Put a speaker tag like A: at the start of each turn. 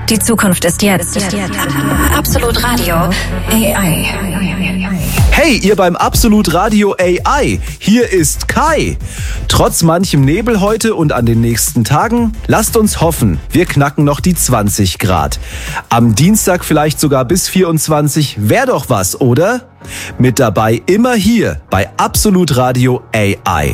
A: Die Zukunft ist jetzt. Absolut Radio AI.
B: Hey, ihr beim Absolut Radio AI. Hier ist Kai. Trotz manchem Nebel heute und an den nächsten Tagen, lasst uns hoffen, wir knacken noch die 20 Grad. Am Dienstag vielleicht sogar bis 24. Wär doch was, oder? Mit dabei immer hier bei Absolut Radio AI.